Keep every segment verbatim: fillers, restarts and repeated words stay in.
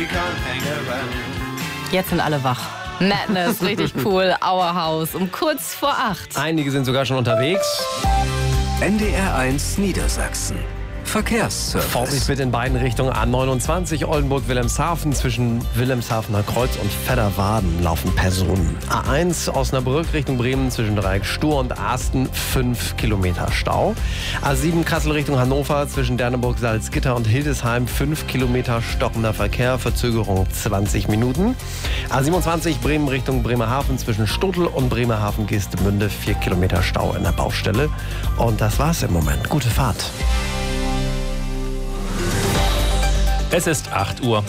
we can't hang around. Jetzt sind alle wach. Madness, richtig cool. Our House um kurz vor acht. Einige sind sogar schon unterwegs. N D R eins Niedersachsen. Verkehrsservice. Vorsicht bitte in beiden Richtungen. A neunundzwanzig Oldenburg-Wilhelmshaven. Zwischen Wilhelmshavener Kreuz und Vedderwaden laufen Personen. A eins Osnabrück Richtung Bremen zwischen Dreieck Stur und Asten fünf Kilometer Stau. A sieben Kassel Richtung Hannover zwischen Derneburg, Salzgitter und Hildesheim fünf Kilometer stockender Verkehr. Verzögerung zwanzig Minuten. A siebenundzwanzig Bremen Richtung Bremerhaven zwischen Stotel und Bremerhaven-Geestemünde vier Kilometer Stau in der Baustelle. Und das war's im Moment. Gute Fahrt. Es ist acht Uhr.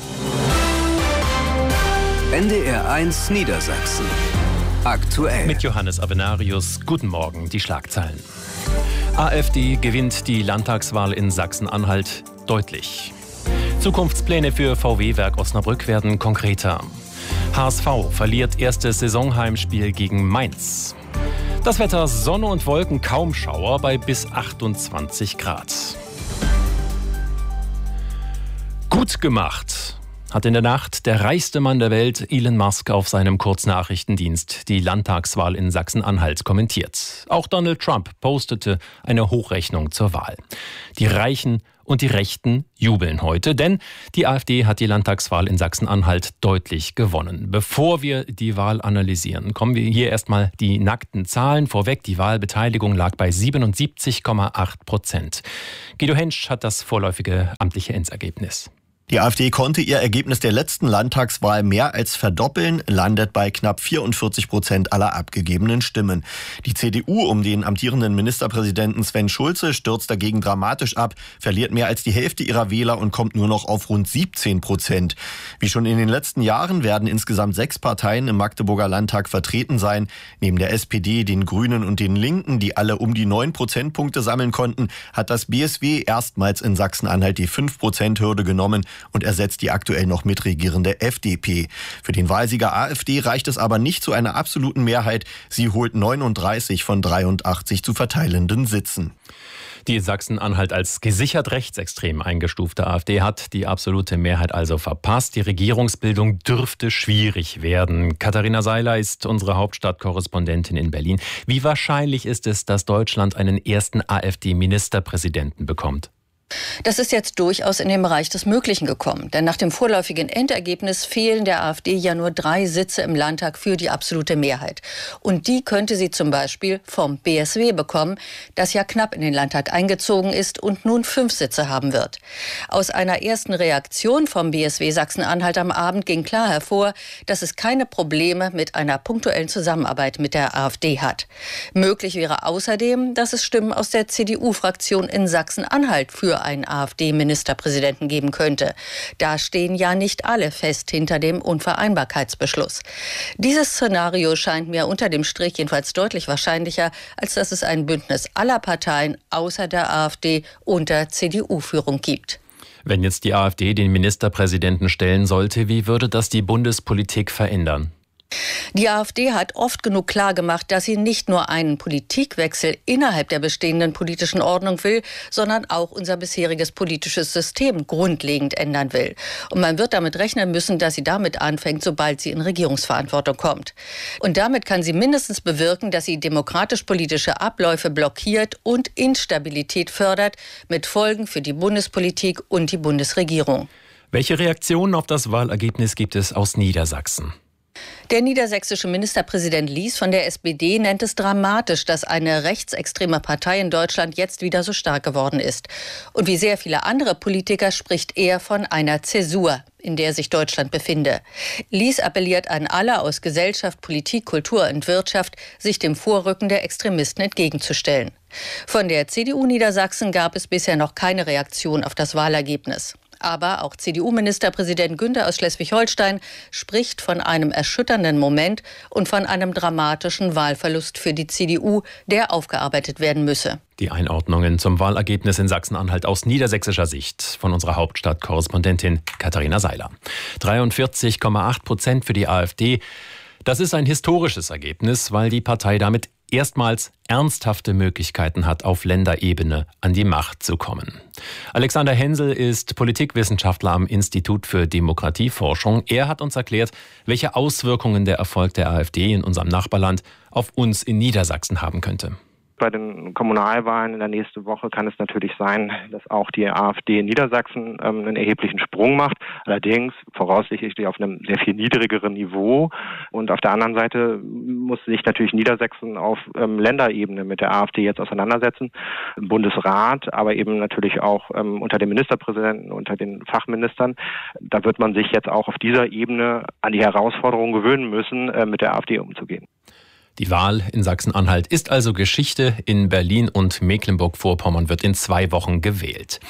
N D R eins Niedersachsen. Aktuell. Mit Johannes Avenarius. Guten Morgen, die Schlagzeilen. AfD gewinnt die Landtagswahl in Sachsen-Anhalt deutlich. Zukunftspläne für V W-Werk Osnabrück werden konkreter. H S V verliert erstes Saisonheimspiel gegen Mainz. Das Wetter: Sonne und Wolken, kaum Schauer bei bis achtundzwanzig Grad. Gut gemacht, hat in der Nacht der reichste Mann der Welt, Elon Musk, auf seinem Kurznachrichtendienst die Landtagswahl in Sachsen-Anhalt kommentiert. Auch Donald Trump postete eine Hochrechnung zur Wahl. Die Reichen und die Rechten jubeln heute, denn die AfD hat die Landtagswahl in Sachsen-Anhalt deutlich gewonnen. Bevor wir die Wahl analysieren, kommen wir hier erstmal die nackten Zahlen vorweg. Die Wahlbeteiligung lag bei siebenundsiebzig Komma acht Prozent. Guido Hentsch hat das vorläufige amtliche Endergebnis. Die AfD konnte ihr Ergebnis der letzten Landtagswahl mehr als verdoppeln, landet bei knapp vierundvierzig Prozent aller abgegebenen Stimmen. Die C D U um den amtierenden Ministerpräsidenten Sven Schulze stürzt dagegen dramatisch ab, verliert mehr als die Hälfte ihrer Wähler und kommt nur noch auf rund siebzehn Prozent. Wie schon in den letzten Jahren werden insgesamt sechs Parteien im Magdeburger Landtag vertreten sein. Neben der S P D, den Grünen und den Linken, die alle um die neun Prozentpunkte sammeln konnten, hat das B S W erstmals in Sachsen-Anhalt die fünf Prozent Hürde genommen und ersetzt die aktuell noch mitregierende F D P. Für den Wahlsieger AfD reicht es aber nicht zu einer absoluten Mehrheit. Sie holt neununddreißig von dreiundachtzig zu verteilenden Sitzen. Die in Sachsen-Anhalt als gesichert rechtsextrem eingestufte AfD hat die absolute Mehrheit also verpasst. Die Regierungsbildung dürfte schwierig werden. Katharina Seiler ist unsere Hauptstadtkorrespondentin in Berlin. Wie wahrscheinlich ist es, dass Deutschland einen ersten AfD-Ministerpräsidenten bekommt? Das ist jetzt durchaus in den Bereich des Möglichen gekommen. Denn nach dem vorläufigen Endergebnis fehlen der AfD ja nur drei Sitze im Landtag für die absolute Mehrheit. Und die könnte sie zum Beispiel vom B S W bekommen, das ja knapp in den Landtag eingezogen ist und nun fünf Sitze haben wird. Aus einer ersten Reaktion vom B S W Sachsen-Anhalt am Abend ging klar hervor, dass es keine Probleme mit einer punktuellen Zusammenarbeit mit der AfD hat. Möglich wäre außerdem, dass es Stimmen aus der C D U-Fraktion in Sachsen-Anhalt für einen AfD-Ministerpräsidenten geben könnte. Da stehen ja nicht alle fest hinter dem Unvereinbarkeitsbeschluss. Dieses Szenario scheint mir unter dem Strich jedenfalls deutlich wahrscheinlicher, als dass es ein Bündnis aller Parteien außer der AfD unter C D U-Führung gibt. Wenn jetzt die AfD den Ministerpräsidenten stellen sollte, wie würde das die Bundespolitik verändern? Die AfD hat oft genug klargemacht, dass sie nicht nur einen Politikwechsel innerhalb der bestehenden politischen Ordnung will, sondern auch unser bisheriges politisches System grundlegend ändern will. Und man wird damit rechnen müssen, dass sie damit anfängt, sobald sie in Regierungsverantwortung kommt. Und damit kann sie mindestens bewirken, dass sie demokratisch-politische Abläufe blockiert und Instabilität fördert, mit Folgen für die Bundespolitik und die Bundesregierung. Welche Reaktionen auf das Wahlergebnis gibt es aus Niedersachsen? Der niedersächsische Ministerpräsident Lies von der S P D nennt es dramatisch, dass eine rechtsextreme Partei in Deutschland jetzt wieder so stark geworden ist. Und wie sehr viele andere Politiker spricht er von einer Zäsur, in der sich Deutschland befinde. Lies appelliert an alle aus Gesellschaft, Politik, Kultur und Wirtschaft, sich dem Vorrücken der Extremisten entgegenzustellen. Von der C D U Niedersachsen gab es bisher noch keine Reaktion auf das Wahlergebnis. Aber auch C D U-Ministerpräsident Günther aus Schleswig-Holstein spricht von einem erschütternden Moment und von einem dramatischen Wahlverlust für die C D U, der aufgearbeitet werden müsse. Die Einordnungen zum Wahlergebnis in Sachsen-Anhalt aus niedersächsischer Sicht von unserer Hauptstadtkorrespondentin Katharina Seiler. dreiundvierzig Komma acht Prozent für die AfD. Das ist ein historisches Ergebnis, weil die Partei damit erstmals ernsthafte Möglichkeiten hat, auf Länderebene an die Macht zu kommen. Alexander Hensel ist Politikwissenschaftler am Institut für Demokratieforschung. Er hat uns erklärt, welche Auswirkungen der Erfolg der AfD in unserem Nachbarland auf uns in Niedersachsen haben könnte. Bei den Kommunalwahlen in der nächsten Woche kann es natürlich sein, dass auch die AfD in Niedersachsen ähm, einen erheblichen Sprung macht. Allerdings voraussichtlich auf einem sehr viel niedrigeren Niveau. Und auf der anderen Seite muss sich natürlich Niedersachsen auf ähm, Länderebene mit der AfD jetzt auseinandersetzen. Im Bundesrat, aber eben natürlich auch ähm, unter den Ministerpräsidenten, unter den Fachministern. Da wird man sich jetzt auch auf dieser Ebene an die Herausforderungen gewöhnen müssen, äh, mit der AfD umzugehen. Die Wahl in Sachsen-Anhalt ist also Geschichte. In Berlin und Mecklenburg-Vorpommern wird in zwei Wochen gewählt.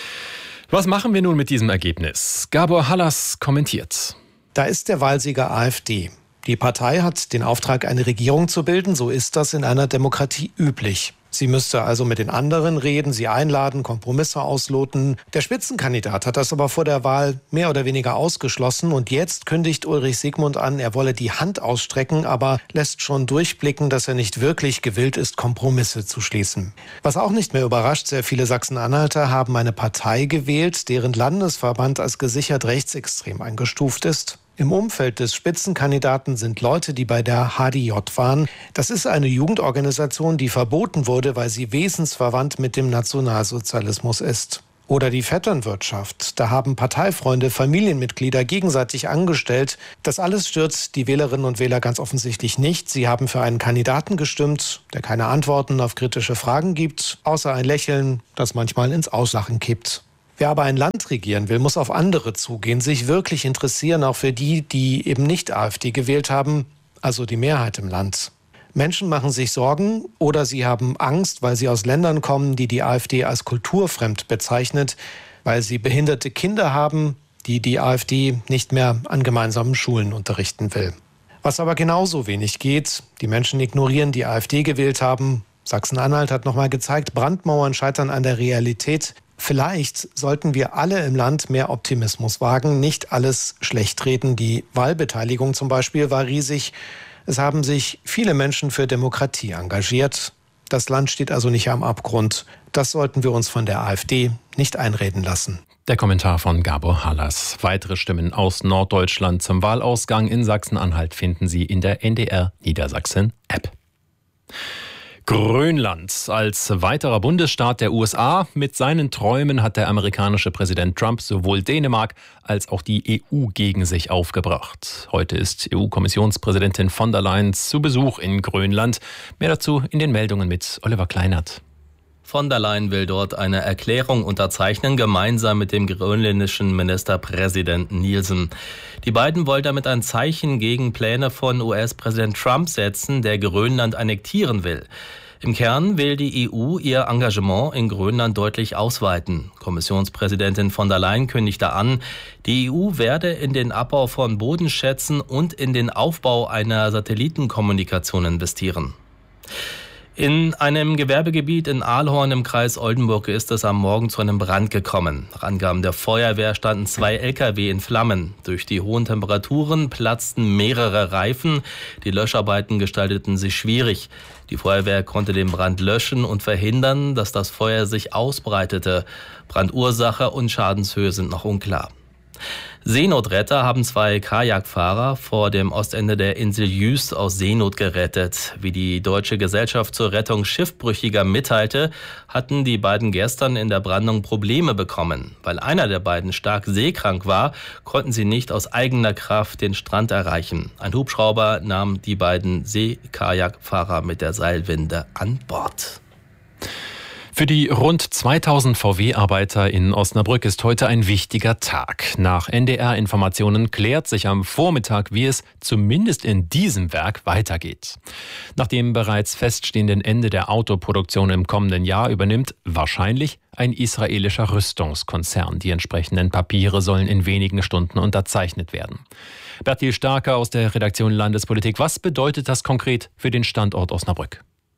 Was machen wir nun mit diesem Ergebnis? Gabor Hallas kommentiert. Da ist der Wahlsieger AfD. Die Partei hat den Auftrag, eine Regierung zu bilden. So ist das in einer Demokratie üblich. Sie müsste also mit den anderen reden, sie einladen, Kompromisse ausloten. Der Spitzenkandidat hat das aber vor der Wahl mehr oder weniger ausgeschlossen. Und jetzt kündigt Ulrich Siegmund an, er wolle die Hand ausstrecken, aber lässt schon durchblicken, dass er nicht wirklich gewillt ist, Kompromisse zu schließen. Was auch nicht mehr überrascht, sehr viele Sachsen-Anhalter haben eine Partei gewählt, deren Landesverband als gesichert rechtsextrem eingestuft ist. Im Umfeld des Spitzenkandidaten sind Leute, die bei der H D J waren. Das ist eine Jugendorganisation, die verboten wurde, weil sie wesensverwandt mit dem Nationalsozialismus ist. Oder die Vetternwirtschaft. Da haben Parteifreunde Familienmitglieder gegenseitig angestellt. Das alles stört die Wählerinnen und Wähler ganz offensichtlich nicht. Sie haben für einen Kandidaten gestimmt, der keine Antworten auf kritische Fragen gibt, außer ein Lächeln, das manchmal ins Auslachen kippt. Wer aber ein Land regieren will, muss auf andere zugehen, sich wirklich interessieren, auch für die, die eben nicht AfD gewählt haben, also die Mehrheit im Land. Menschen machen sich Sorgen oder sie haben Angst, weil sie aus Ländern kommen, die die AfD als kulturfremd bezeichnet, weil sie behinderte Kinder haben, die die AfD nicht mehr an gemeinsamen Schulen unterrichten will. Was aber genauso wenig geht, die Menschen ignorieren, die AfD gewählt haben. Sachsen-Anhalt hat nochmal gezeigt, Brandmauern scheitern an der Realität. Vielleicht sollten wir alle im Land mehr Optimismus wagen, nicht alles schlecht reden. Die Wahlbeteiligung zum Beispiel war riesig. Es haben sich viele Menschen für Demokratie engagiert. Das Land steht also nicht am Abgrund. Das sollten wir uns von der AfD nicht einreden lassen. Der Kommentar von Gabor Hallas. Weitere Stimmen aus Norddeutschland zum Wahlausgang in Sachsen-Anhalt finden Sie in der N D R Niedersachsen-App. Grönland als weiterer Bundesstaat der U S A. Mit seinen Träumen hat der amerikanische Präsident Trump sowohl Dänemark als auch die E U gegen sich aufgebracht. Heute ist E U-Kommissionspräsidentin von der Leyen zu Besuch in Grönland. Mehr dazu in den Meldungen mit Oliver Kleinert. Von der Leyen will dort eine Erklärung unterzeichnen, gemeinsam mit dem grönländischen Ministerpräsidenten Nielsen. Die beiden wollen damit ein Zeichen gegen Pläne von U S-Präsident Trump setzen, der Grönland annektieren will. Im Kern will die E U ihr Engagement in Grönland deutlich ausweiten. Kommissionspräsidentin von der Leyen kündigte an, die E U werde in den Abbau von Bodenschätzen und in den Aufbau einer Satellitenkommunikation investieren. In einem Gewerbegebiet in Aalhorn im Kreis Oldenburg ist es am Morgen zu einem Brand gekommen. Nach Angaben der Feuerwehr standen zwei L K W in Flammen. Durch die hohen Temperaturen platzten mehrere Reifen. Die Löscharbeiten gestalteten sich schwierig. Die Feuerwehr konnte den Brand löschen und verhindern, dass das Feuer sich ausbreitete. Brandursache und Schadenshöhe sind noch unklar. Seenotretter haben zwei Kajakfahrer vor dem Ostende der Insel Jüst aus Seenot gerettet. Wie die Deutsche Gesellschaft zur Rettung Schiffbrüchiger mitteilte, hatten die beiden gestern in der Brandung Probleme bekommen. Weil einer der beiden stark seekrank war, konnten sie nicht aus eigener Kraft den Strand erreichen. Ein Hubschrauber nahm die beiden Seekajakfahrer mit der Seilwinde an Bord. Für die rund zweitausend V W-Arbeiter in Osnabrück ist heute ein wichtiger Tag. Nach N D R-Informationen klärt sich am Vormittag, wie es zumindest in diesem Werk weitergeht. Nach dem bereits feststehenden Ende der Autoproduktion im kommenden Jahr übernimmt wahrscheinlich ein israelischer Rüstungskonzern. Die entsprechenden Papiere sollen in wenigen Stunden unterzeichnet werden. Bertil Starker aus der Redaktion Landespolitik. Was bedeutet das konkret für den Standort Osnabrück?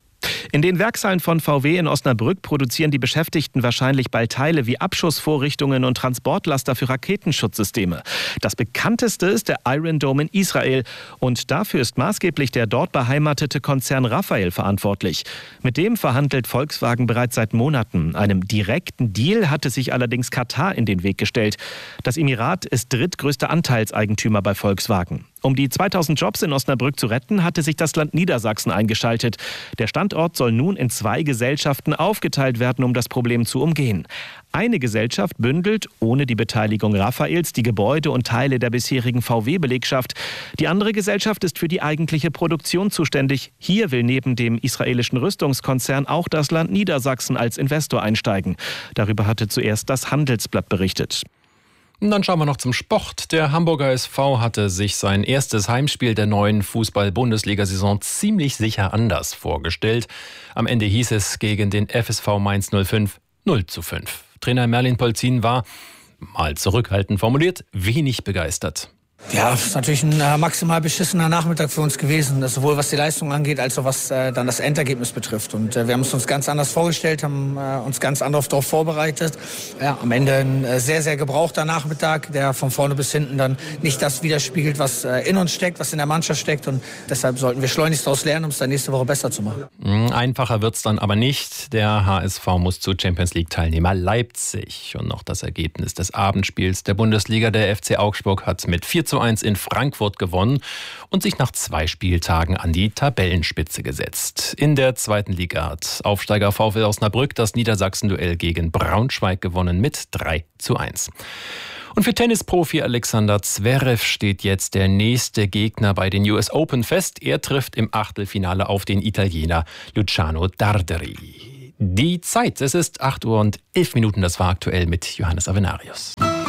In den Werkshallen von V W in Osnabrück produzieren die Beschäftigten wahrscheinlich bald Teile wie Abschussvorrichtungen und Transportlaster für Raketenschutzsysteme. Das bekannteste ist der Iron Dome in Israel. Und dafür ist maßgeblich der dort beheimatete Konzern Rafael verantwortlich. Mit dem verhandelt Volkswagen bereits seit Monaten. Einem direkten Deal hatte sich allerdings Katar in den Weg gestellt. Das Emirat ist drittgrößter Anteilseigentümer bei Volkswagen. Um die zweitausend Jobs in Osnabrück zu retten, hatte sich das Land Niedersachsen eingeschaltet. Der Standort soll nun in zwei Gesellschaften aufgeteilt werden, um das Problem zu umgehen. Eine Gesellschaft bündelt, ohne die Beteiligung Rafaels, die Gebäude und Teile der bisherigen V W-Belegschaft. Die andere Gesellschaft ist für die eigentliche Produktion zuständig. Hier will neben dem israelischen Rüstungskonzern auch das Land Niedersachsen als Investor einsteigen. Darüber hatte zuerst das Handelsblatt berichtet. Und dann schauen wir noch zum Sport. Der Hamburger S V hatte sich sein erstes Heimspiel der neuen Fußball-Bundesliga-Saison ziemlich sicher anders vorgestellt. Am Ende hieß es gegen den F S V Mainz null fünf null zu fünf. Trainer Merlin Polzin war, mal zurückhaltend formuliert, wenig begeistert. Ja, es ist natürlich ein äh, maximal beschissener Nachmittag für uns gewesen, das sowohl was die Leistung angeht, als auch was äh, dann das Endergebnis betrifft. Und äh, wir haben es uns ganz anders vorgestellt, haben äh, uns ganz anders darauf vorbereitet. Ja, am Ende ein äh, sehr, sehr gebrauchter Nachmittag, der von vorne bis hinten dann nicht das widerspiegelt, was äh, in uns steckt, was in der Mannschaft steckt. Und deshalb sollten wir schleunigst daraus lernen, um es dann nächste Woche besser zu machen. Einfacher wird's dann aber nicht. Der H S V muss zu Champions-League-Teilnehmer Leipzig. Und noch das Ergebnis des Abendspiels der Bundesliga. Der F C Augsburg hat mit vier zu eins in Frankfurt gewonnen und sich nach zwei Spieltagen an die Tabellenspitze gesetzt. In der zweiten Liga hat Aufsteiger VfL Osnabrück das Niedersachsen-Duell gegen Braunschweig gewonnen mit drei zu eins. Und für Tennisprofi Alexander Zverev steht jetzt der nächste Gegner bei den U S Open fest. Er trifft im Achtelfinale auf den Italiener Luciano Darderi. Die Zeit, es ist acht Uhr und elf Minuten, das war aktuell mit Johannes Avenarius.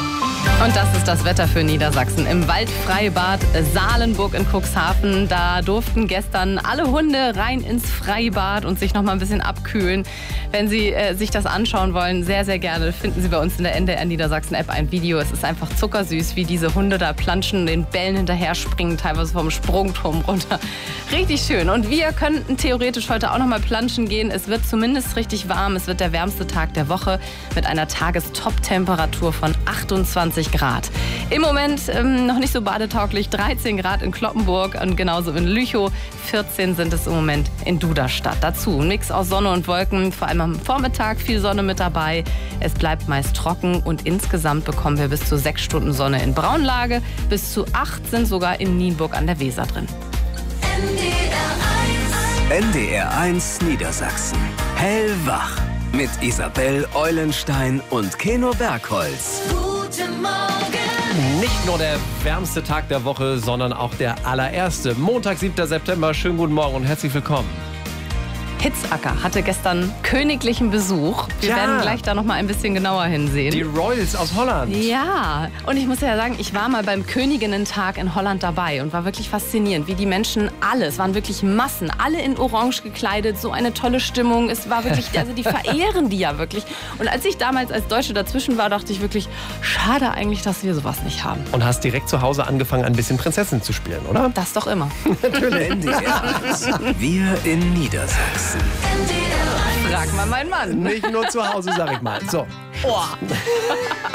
Und das ist das Wetter für Niedersachsen. Im Waldfreibad Salenburg in Cuxhaven, da durften gestern alle Hunde rein ins Freibad und sich noch mal ein bisschen abkühlen. Wenn Sie äh, sich das anschauen wollen, sehr, sehr gerne, finden Sie bei uns in der N D R Niedersachsen App ein Video. Es ist einfach zuckersüß, wie diese Hunde da planschen, den Bällen hinterher springen, teilweise vom Sprungturm runter. Richtig schön. Und wir könnten theoretisch heute auch noch mal planschen gehen. Es wird zumindest richtig warm. Es wird der wärmste Tag der Woche mit einer Tagestop-Temperatur von achtundzwanzig Grad. Im Moment ähm, noch nicht so badetauglich, dreizehn Grad in Cloppenburg und genauso in Lüchow. vierzehn sind es im Moment in Duderstadt. Dazu ein Mix aus Sonne und Wolken, vor allem am Vormittag viel Sonne mit dabei. Es bleibt meist trocken und insgesamt bekommen wir bis zu sechs Stunden Sonne in Braunlage. Bis zu acht sind sogar in Nienburg an der Weser drin. N D R eins Niedersachsen. Hellwach. Mit Isabel Eulenstein und Keno Bergholz. Guten Morgen. Nicht nur der wärmste Tag der Woche, sondern auch der allererste. Montag, siebter September. Schönen guten Morgen und herzlich willkommen. Hitzacker hatte gestern königlichen Besuch. Wir ja. werden gleich da noch mal ein bisschen genauer hinsehen. Die Royals aus Holland. Ja, und ich muss ja sagen, ich war mal beim Königinnentag in Holland dabei und war wirklich faszinierend, wie die Menschen alle, es waren wirklich Massen, alle in Orange gekleidet, so eine tolle Stimmung. Es war wirklich, also die verehren die ja wirklich. Und als ich damals als Deutsche dazwischen war, dachte ich wirklich, schade eigentlich, dass wir sowas nicht haben. Und hast direkt zu Hause angefangen, ein bisschen Prinzessin zu spielen, oder? Das doch immer. Natürlich. N D R eins. Wir in Niedersachsen. Frag mal meinen Mann. Nicht nur zu Hause, sag ich mal. So. Oh.